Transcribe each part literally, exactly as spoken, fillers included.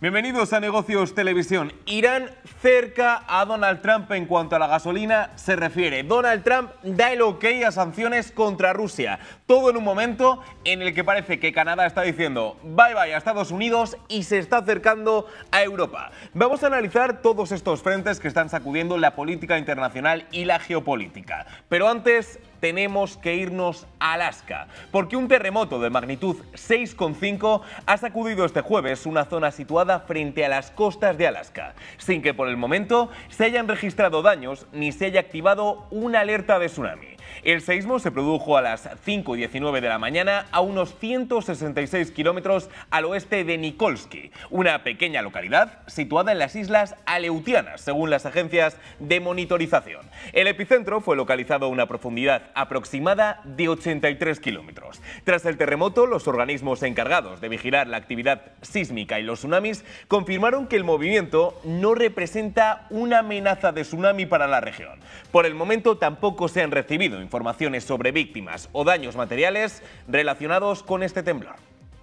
Bienvenidos a Negocios Televisión. Irán cerca a Donald Trump en cuanto a la gasolina se refiere. Donald Trump da el ok a sanciones contra Rusia. Todo en un momento en el que parece que Canadá está diciendo bye bye a Estados Unidos y se está acercando a Europa. Vamos a analizar todos estos frentes que están sacudiendo la política internacional y la geopolítica. Pero antes tenemos que irnos a Alaska, porque un terremoto de magnitud seis coma cinco ha sacudido este jueves una zona situada frente a las costas de Alaska, sin que por el momento se hayan registrado daños ni se haya activado una alerta de tsunami. El seísmo se produjo a las cinco y diecinueve de la mañana a unos ciento sesenta y seis kilómetros al oeste de Nikolsky, una pequeña localidad situada en las islas Aleutianas, según las agencias de monitorización. El epicentro fue localizado a una profundidad aproximada de ochenta y tres kilómetros. Tras el terremoto, los organismos encargados de vigilar la actividad sísmica y los tsunamis confirmaron que el movimiento no representa una amenaza de tsunami para la región. Por el momento tampoco se han recibido informaciones sobre víctimas o daños materiales relacionados con este temblor.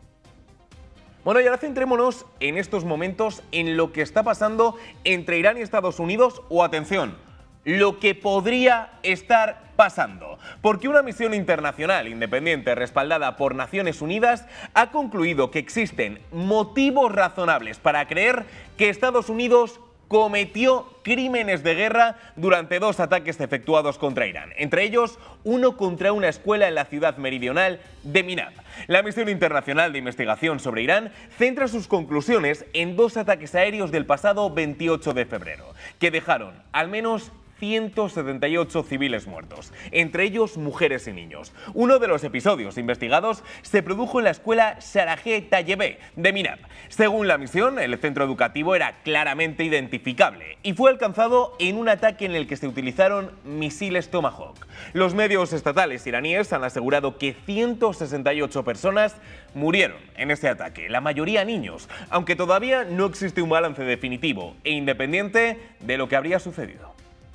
Bueno, y ahora centrémonos en estos momentos en lo que está pasando entre Irán y Estados Unidos, o atención, lo que podría estar pasando, porque una misión internacional independiente respaldada por Naciones Unidas ha concluido que existen motivos razonables para creer que Estados Unidos cometió crímenes de guerra durante dos ataques efectuados contra Irán, entre ellos uno contra una escuela en la ciudad meridional de Minab. La misión internacional de investigación sobre Irán centra sus conclusiones en dos ataques aéreos del pasado veintiocho de febrero, que dejaron al menos ciento setenta y ocho civiles muertos, entre ellos mujeres y niños. Uno de los episodios investigados se produjo en la escuela Sharajeh Tayyebe de Minab. Según la misión, el centro educativo era claramente identificable y fue alcanzado en un ataque en el que se utilizaron misiles Tomahawk. Los medios estatales iraníes han asegurado que ciento sesenta y ocho personas murieron en ese ataque, la mayoría niños, aunque todavía no existe un balance definitivo e independiente de lo que habría sucedido.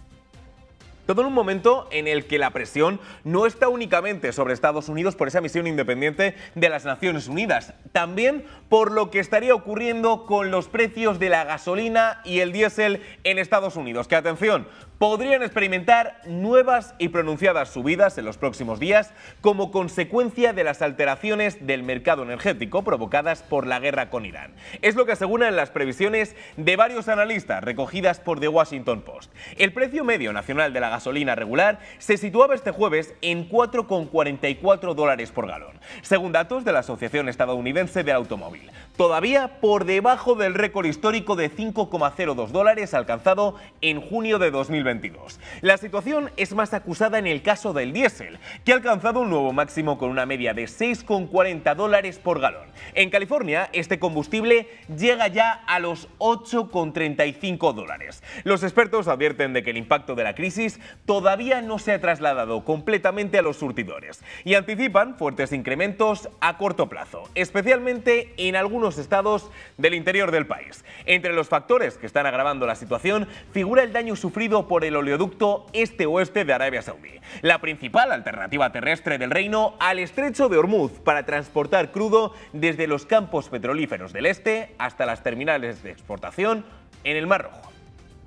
Todo en un momento en el que la presión no está únicamente sobre Estados Unidos por esa misión independiente de las Naciones Unidas, también por lo que estaría ocurriendo con los precios de la gasolina y el diésel en Estados Unidos, que, atención, podrían experimentar nuevas y pronunciadas subidas en los próximos días como consecuencia de las alteraciones del mercado energético provocadas por la guerra con Irán. Es lo que aseguran las previsiones de varios analistas recogidas por The Washington Post. El precio medio nacional de la gasolina regular se situaba este jueves en cuatro coma cuarenta y cuatro dólares por galón, según datos de la Asociación Estadounidense del Automóvil, todavía por debajo del récord histórico de cinco coma cero dos dólares alcanzado en junio de dos mil veintidós. La situación es más acusada en el caso del diésel, que ha alcanzado un nuevo máximo con una media de seis coma cuarenta dólares por galón. En California, este combustible llega ya a los ocho coma treinta y cinco dólares. Los expertos advierten de que el impacto de la crisis todavía no se ha trasladado completamente a los surtidores y anticipan fuertes incrementos a corto plazo, especialmente en algunos estados del interior del país. Entre los factores que están agravando la situación figura el daño sufrido por el oleoducto este-oeste de Arabia Saudí, la principal alternativa terrestre del reino al estrecho de Hormuz para transportar crudo desde los campos petrolíferos del este hasta las terminales de exportación en el Mar Rojo.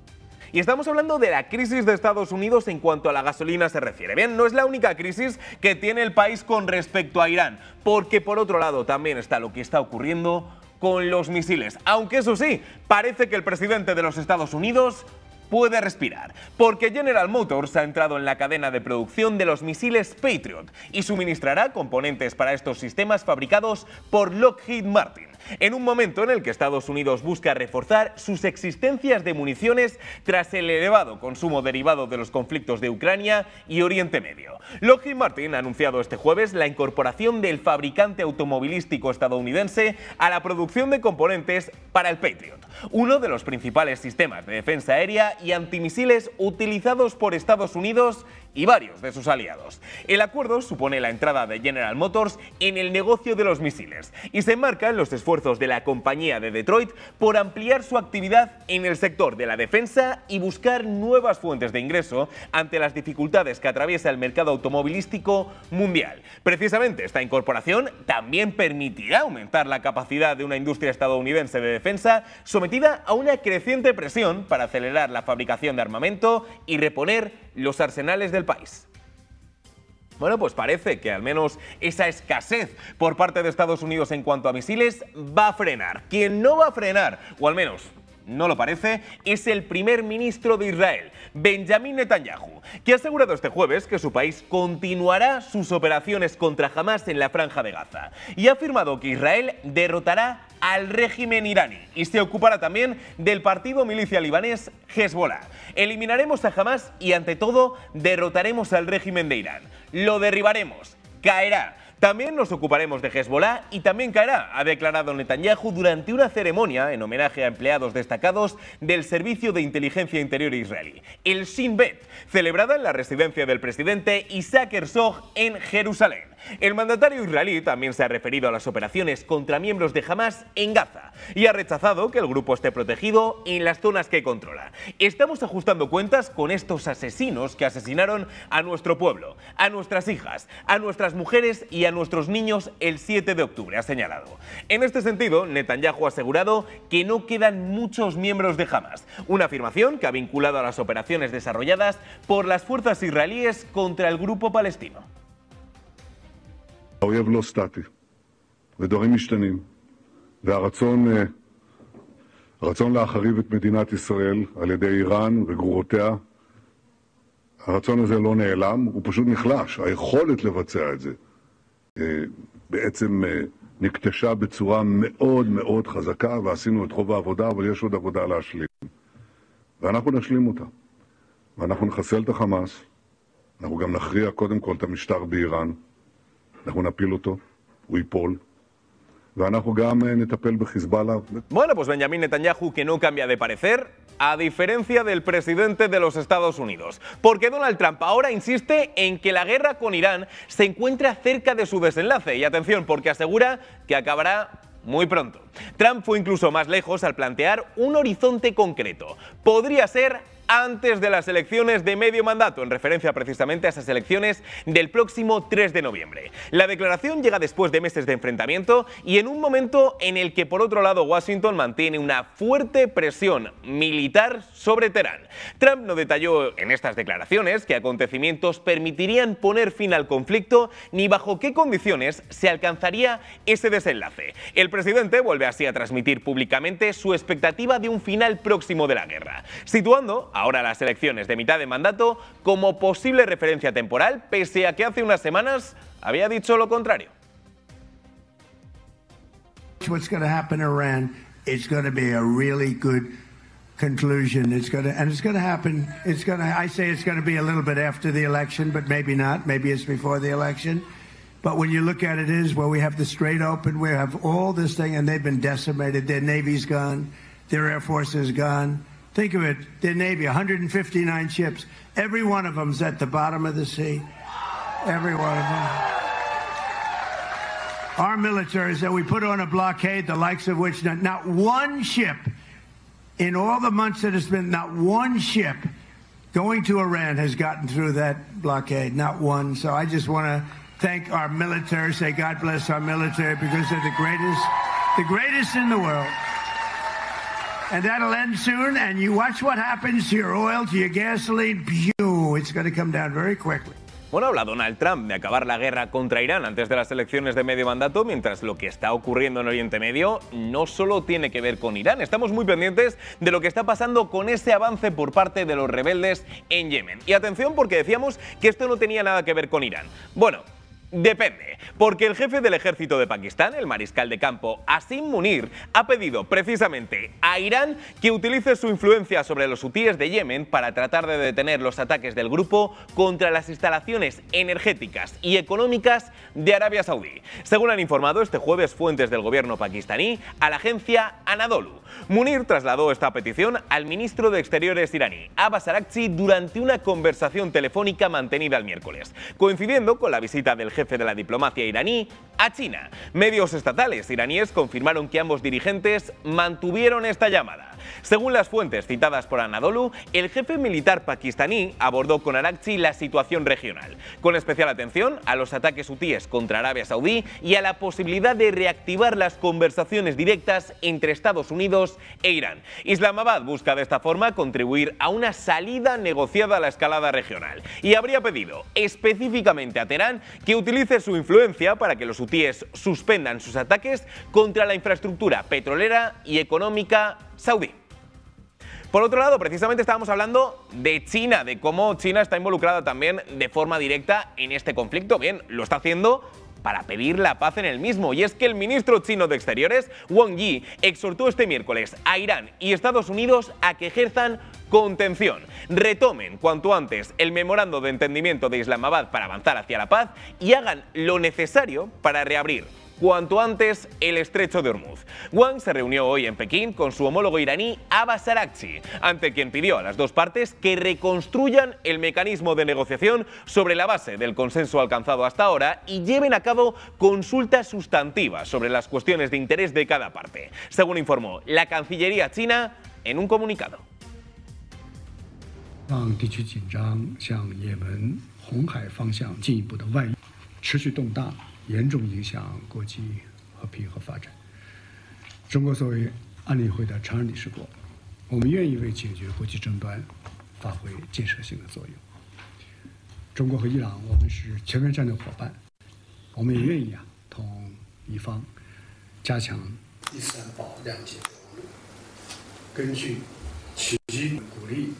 Y estamos hablando de la crisis de Estados Unidos en cuanto a la gasolina se refiere. Bien, no es la única crisis que tiene el país con respecto a Irán, porque por otro lado también está lo que está ocurriendo con los misiles. Aunque eso sí, parece que el presidente de los Estados Unidos puede respirar, porque General Motors ha entrado en la cadena de producción de los misiles Patriot y suministrará componentes para estos sistemas fabricados por Lockheed Martin, en un momento en el que Estados Unidos busca reforzar sus existencias de municiones tras el elevado consumo derivado de los conflictos de Ucrania y Oriente Medio. Lockheed Martin ha anunciado este jueves la incorporación del fabricante automovilístico estadounidense a la producción de componentes para el Patriot, uno de los principales sistemas de defensa aérea y antimisiles utilizados por Estados Unidos y varios de sus aliados. El acuerdo supone la entrada de General Motors en el negocio de los misiles y se enmarca en los esfuerzos de la compañía de Detroit por ampliar su actividad en el sector de la defensa y buscar nuevas fuentes de ingreso ante las dificultades que atraviesa el mercado automovilístico mundial. Precisamente esta incorporación también permitirá aumentar la capacidad de una industria estadounidense de defensa sometida a una creciente presión para acelerar la fabricación de armamento y reponer los arsenales del país. Bueno, pues parece que al menos esa escasez por parte de Estados Unidos en cuanto a misiles va a frenar. Quien no va a frenar, o al menos no lo parece, es el primer ministro de Israel, Benjamin Netanyahu, que ha asegurado este jueves que su país continuará sus operaciones contra Hamás en la Franja de Gaza y ha afirmado que Israel derrotará al régimen iraní y se ocupará también del partido milicia libanés Hezbollah. Eliminaremos a Hamás y, ante todo, derrotaremos al régimen de Irán. Lo derribaremos, caerá. También nos ocuparemos de Hezbollah y también caerá, ha declarado Netanyahu durante una ceremonia en homenaje a empleados destacados del Servicio de Inteligencia Interior israelí, el Shin Bet, celebrada en la residencia del presidente Isaac Herzog en Jerusalén. El mandatario israelí también se ha referido a las operaciones contra miembros de Hamás en Gaza y ha rechazado que el grupo esté protegido en las zonas que controla. Estamos ajustando cuentas con estos asesinos que asesinaron a nuestro pueblo, a nuestras hijas, a nuestras mujeres y a nuestros niños el siete de octubre, ha señalado. En este sentido, Netanyahu ha asegurado que no quedan muchos miembros de Hamás, una afirmación que ha vinculado a las operaciones desarrolladas por las fuerzas israelíes contra el grupo palestino. האויב לא סטטי, ודברים משתנים, והרצון הרצון להחריב את מדינת ישראל על ידי איראן וגרורותיה, הרצון הזה לא נעלם, הוא פשוט נחלש. היכולת לבצע את זה בעצם נקטשה בצורה מאוד מאוד חזקה, ועשינו את רוב העבודה, אבל יש עוד עבודה להשלים. ואנחנו נשלים אותה. ואנחנו נחסל את החמאס, אנחנו גם נכריע קודם כל את המשטר באיראן, אנחנו נפיל אותו, הוא ייפול, ואנחנו גם נטפל בחיזבאללה. Bueno, pues Benjamin Netanyahu, que no cambia de parecer, a diferencia del presidente de los Estados Unidos, porque Donald Trump ahora insiste en que la guerra con Irán se encuentra cerca de su desenlace, y atención, porque asegura que acabará muy pronto. Trump fue incluso más lejos al plantear un horizonte concreto. Podría ser antes de las elecciones de medio mandato, en referencia precisamente a esas elecciones del próximo tres de noviembre. La declaración llega después de meses de enfrentamiento y en un momento en el que, por otro lado, Washington mantiene una fuerte presión militar sobre Teherán. Trump no detalló en estas declaraciones qué acontecimientos permitirían poner fin al conflicto ni bajo qué condiciones se alcanzaría ese desenlace. El presidente vuelve así a transmitir públicamente su expectativa de un final próximo de la guerra, situando ahora las elecciones de mitad de mandato como posible referencia temporal, pese a que hace unas semanas había dicho lo contrario. What's going to happen in Iran, it's going to be a really good conclusion. It's going to, and it's going to happen, it's going to, I say it's going to be a little bit after the election, but maybe not, maybe it's before the election. But when you look at it is where we have the Strait open, we have all this thing, and they've been decimated. Their Navy's gone, their Air Force is gone. Think of it, their Navy, one hundred fifty-nine ships. Every one of them's at the bottom of the sea. Every one of them. Our militaries that we put on a blockade, the likes of which not, not one ship, in all the months that it's been, not one ship going to Iran has gotten through that blockade, not one. So I just want to thank our military, say God bless our military, because they're the greatest, the greatest in the world. And that'll end soon, and you watch what happens to your oil, to your gasoline, pew, it's going to come down very quickly. Bueno, habla Donald Trump de acabar la guerra contra Irán antes de las elecciones de medio mandato, mientras lo que está ocurriendo en Oriente Medio no solo tiene que ver con Irán. Estamos muy pendientes de lo que está pasando con ese avance por parte de los rebeldes en Yemen. Y atención, porque decíamos que esto no tenía nada que ver con Irán. Bueno, Depende, porque el jefe del ejército de Pakistán, el mariscal de campo Asim Munir, ha pedido precisamente a Irán que utilice su influencia sobre los hutíes de Yemen para tratar de detener los ataques del grupo contra las instalaciones energéticas y económicas de Arabia Saudí. Según han informado este jueves fuentes del gobierno pakistaní a la agencia Anadolu. Munir trasladó esta petición al ministro de Exteriores iraní, Abbas Araghchi, durante una conversación telefónica mantenida el miércoles, coincidiendo con la visita del jefe de la diplomacia iraní a China. Medios estatales iraníes confirmaron que ambos dirigentes mantuvieron esta llamada. Según las fuentes citadas por Anadolu, el jefe militar pakistaní abordó con Araghchi la situación regional, con especial atención a los ataques hutíes contra Arabia Saudí y a la posibilidad de reactivar las conversaciones directas entre Estados Unidos e Irán. Islamabad busca de esta forma contribuir a una salida negociada a la escalada regional y habría pedido específicamente a Teherán que utilice su influencia para que los hutíes suspendan sus ataques contra la infraestructura petrolera y económica saudí. Por otro lado, precisamente estábamos hablando de China, de cómo China está involucrada también de forma directa en este conflicto. Bien, lo está haciendo para pedir la paz en el mismo. Y es que el ministro chino de Exteriores, Wang Yi, exhortó este miércoles a Irán y Estados Unidos a que ejerzan contención, retomen cuanto antes el memorando de entendimiento de Islamabad para avanzar hacia la paz y hagan lo necesario para reabrir cuanto antes el estrecho de Hormuz. Wang se reunió hoy en Pekín con su homólogo iraní Abbas Araghchi, ante quien pidió a las dos partes que reconstruyan el mecanismo de negociación sobre la base del consenso alcanzado hasta ahora y lleven a cabo consultas sustantivas sobre las cuestiones de interés de cada parte, según informó la Cancillería china en un comunicado. 让地区紧张向也门、红海方向进一步的外溢，持续动荡，严重影响国际和平和发展。中国作为安理会的常任理事国，我们愿意为解决国际争端发挥建设性的作用。中国和伊朗，我们是全面战略伙伴，我们也愿意啊同伊方加强第三保谅解的投入，根据取经鼓励。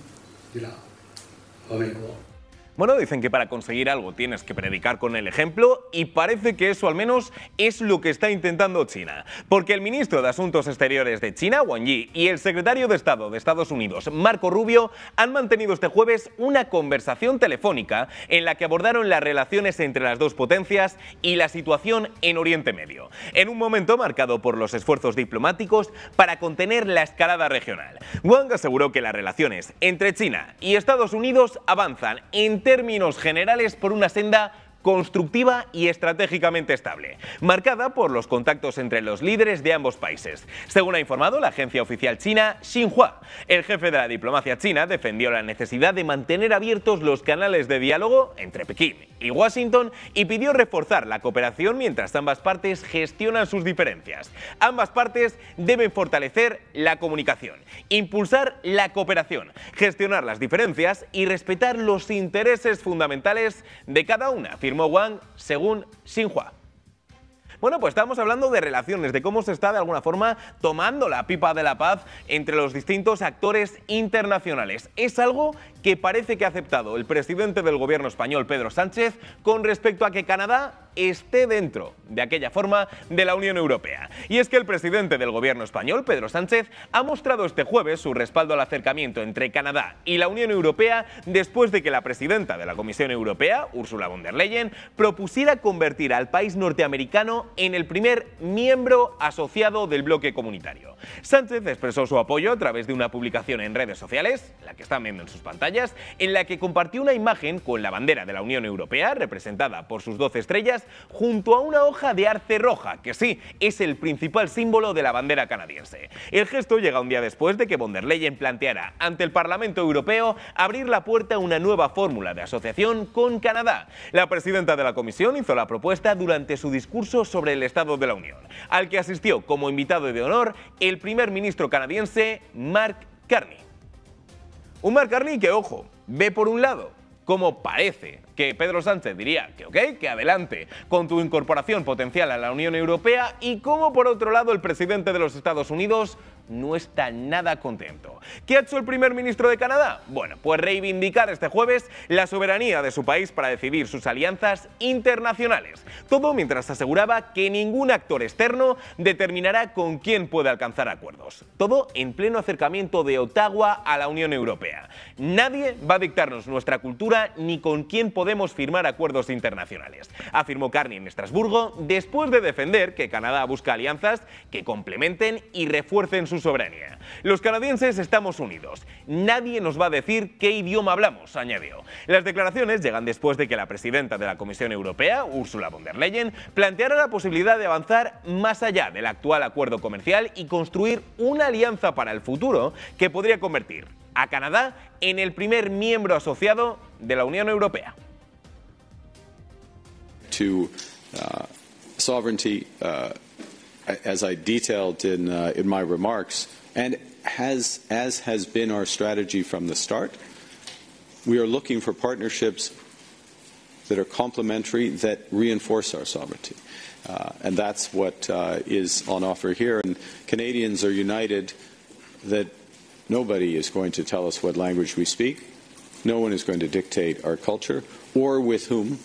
Bueno, dicen que para conseguir algo tienes que predicar con el ejemplo y parece que eso al menos es lo que está intentando China. Porque el ministro de Asuntos Exteriores de China, Wang Yi, y el secretario de Estado de Estados Unidos, Marco Rubio, han mantenido este jueves una conversación telefónica en la que abordaron las relaciones entre las dos potencias y la situación en Oriente Medio, en un momento marcado por los esfuerzos diplomáticos para contener la escalada regional. Wang aseguró que las relaciones entre China y Estados Unidos avanzan en términos generales por una senda constructiva y estratégicamente estable, marcada por los contactos entre los líderes de ambos países. Según ha informado la agencia oficial china Xinhua, el jefe de la diplomacia china defendió la necesidad de mantener abiertos los canales de diálogo entre Pekín y Washington y pidió reforzar la cooperación mientras ambas partes gestionan sus diferencias. Ambas partes deben fortalecer la comunicación, impulsar la cooperación, gestionar las diferencias y respetar los intereses fundamentales de cada una, afirmó Wang, según Xinhua. Bueno, pues estamos hablando de relaciones, de cómo se está de alguna forma tomando la pipa de la paz entre los distintos actores internacionales. Es algo que parece que ha aceptado el presidente del gobierno español, Pedro Sánchez, con respecto a que Canadá esté dentro de aquella forma de la Unión Europea. Y es que el presidente del gobierno español, Pedro Sánchez, ha mostrado este jueves su respaldo al acercamiento entre Canadá y la Unión Europea después de que la presidenta de la Comisión Europea, Ursula von der Leyen, propusiera convertir al país norteamericano en el primer miembro asociado del bloque comunitario. Sánchez expresó su apoyo a través de una publicación en redes sociales, la que están viendo en sus pantallas, en la que compartió una imagen con la bandera de la Unión Europea, representada por sus doce estrellas, junto a una hoja de arce roja, que sí, es el principal símbolo de la bandera canadiense. El gesto llega un día después de que von der Leyen planteara ante el Parlamento Europeo abrir la puerta a una nueva fórmula de asociación con Canadá. La presidenta de la Comisión hizo la propuesta durante su discurso sobre el Estado de la Unión, al que asistió como invitado de honor el primer ministro canadiense Mark Carney. Un Mark Carney que, ojo, ve por un lado cómo parece que Pedro Sánchez diría que ok, que adelante con tu incorporación potencial a la Unión Europea, y cómo por otro lado el presidente de los Estados Unidos no está nada contento. ¿Qué ha hecho el primer ministro de Canadá? Bueno, pues reivindicar este jueves la soberanía de su país para decidir sus alianzas internacionales. Todo mientras aseguraba que ningún actor externo determinará con quién puede alcanzar acuerdos. Todo en pleno acercamiento de Ottawa a la Unión Europea. Nadie va a dictarnos nuestra cultura ni con quién podemos firmar acuerdos internacionales, afirmó Carney en Estrasburgo, después de defender que Canadá busca alianzas que complementen y refuercen su soberanía. Los canadienses estamos unidos. Nadie nos va a decir qué idioma hablamos, añadió. Las declaraciones llegan después de que la presidenta de la Comisión Europea, Ursula von der Leyen, planteara la posibilidad de avanzar más allá del actual acuerdo comercial y construir una alianza para el futuro que podría convertir a Canadá en el primer miembro asociado de la Unión Europea. To uh, sovereignty, uh, as I detailed in uh, in my remarks, and has as has been our strategy from the start, we are looking for partnerships that are complementary, that reinforce our sovereignty. Uh, and that's what uh, is on offer here. And Canadians are united that nobody is going to tell us what language we speak. No one is going to dictate our culture or with whom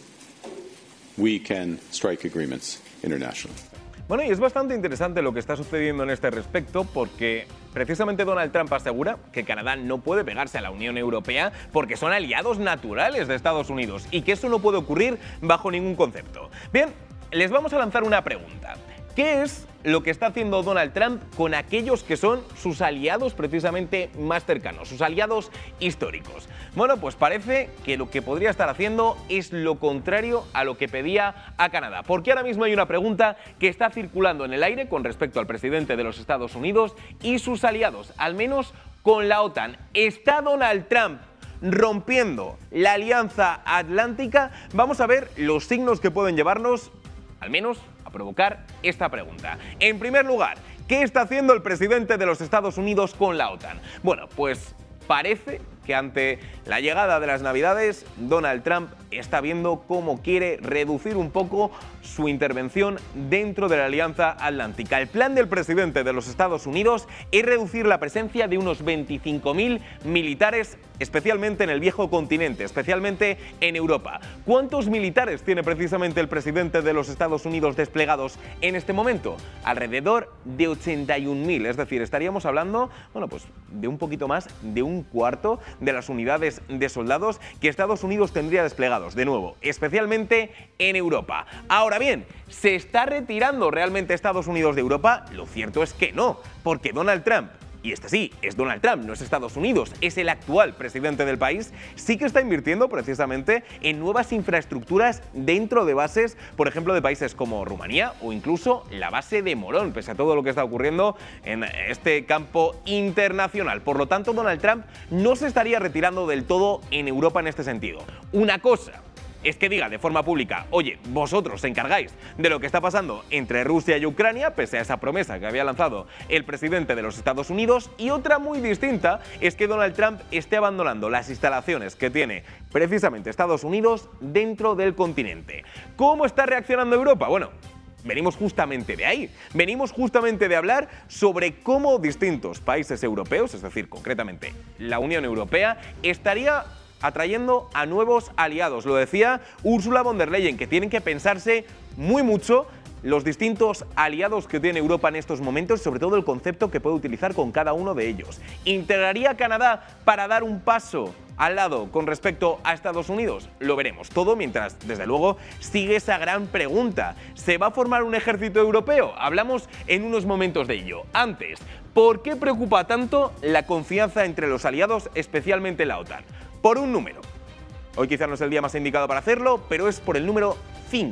we can strike agreements internationally. Bueno, y es bastante interesante lo que está sucediendo en este respecto, porque precisamente Donald Trump asegura que Canadá no puede pegarse a la Unión Europea porque son aliados naturales de Estados Unidos y que eso no puede ocurrir bajo ningún concepto. Bien, les vamos a lanzar una pregunta. ¿Qué es lo que está haciendo Donald Trump con aquellos que son sus aliados precisamente más cercanos, sus aliados históricos? Bueno, pues parece que lo que podría estar haciendo es lo contrario a lo que pedía a Canadá, porque ahora mismo hay una pregunta que está circulando en el aire con respecto al presidente de los Estados Unidos y sus aliados, al menos con la OTAN. ¿Está Donald Trump rompiendo la Alianza Atlántica? Vamos a ver los signos que pueden llevarnos, al menos, a provocar esta pregunta. En primer lugar, ¿qué está haciendo el presidente de los Estados Unidos con la OTAN? Bueno, pues parece que ante la llegada de las Navidades, Donald Trump está viendo cómo quiere reducir un poco su intervención dentro de la Alianza Atlántica. El plan del presidente de los Estados Unidos es reducir la presencia de unos veinticinco mil militares, especialmente en el viejo continente, especialmente en Europa. ¿Cuántos militares tiene precisamente el presidente de los Estados Unidos desplegados en este momento? Alrededor de ochenta y un mil, es decir, estaríamos hablando, bueno, pues de un poquito más de un cuarto de las unidades de soldados que Estados Unidos tendría desplegados, de nuevo, especialmente en Europa. Ahora bien, ¿se está retirando realmente Estados Unidos de Europa? Lo cierto es que no, porque Donald Trump, y este sí, es Donald Trump, no es Estados Unidos, es el actual presidente del país, sí que está invirtiendo precisamente en nuevas infraestructuras dentro de bases, por ejemplo, de países como Rumanía o incluso la base de Morón, pese a todo lo que está ocurriendo en este campo internacional. Por lo tanto, Donald Trump no se estaría retirando del todo en Europa en este sentido. Una cosa es que diga de forma pública, oye, vosotros os encargáis de lo que está pasando entre Rusia y Ucrania, pese a esa promesa que había lanzado el presidente de los Estados Unidos, y otra muy distinta es que Donald Trump esté abandonando las instalaciones que tiene precisamente Estados Unidos dentro del continente. ¿Cómo está reaccionando Europa? Bueno, venimos justamente de ahí, venimos justamente de hablar sobre cómo distintos países europeos, es decir, concretamente la Unión Europea, estaría atrayendo a nuevos aliados. Lo decía Ursula von der Leyen, que tienen que pensarse muy mucho los distintos aliados que tiene Europa en estos momentos, sobre todo el concepto que puede utilizar con cada uno de ellos. ¿Integraría a Canadá para dar un paso al lado con respecto a Estados Unidos? Lo veremos. Todo mientras, desde luego, sigue esa gran pregunta. ¿Se va a formar un ejército europeo? Hablamos en unos momentos de ello. Antes, ¿por qué preocupa tanto la confianza entre los aliados, especialmente la OTAN? Por un número. Hoy quizás no es el día más indicado para hacerlo, pero es por el número